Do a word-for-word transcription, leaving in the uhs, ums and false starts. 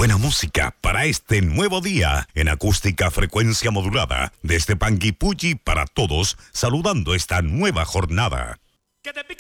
Buena música para este nuevo día en acústica frecuencia modulada desde Panguipulli para todos, saludando esta nueva jornada. Que te pique